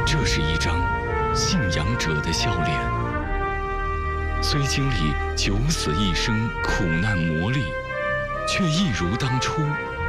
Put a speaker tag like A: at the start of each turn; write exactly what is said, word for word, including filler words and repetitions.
A: 这是一张信仰者的笑脸。虽经历九死一生苦难磨砺，却一如当初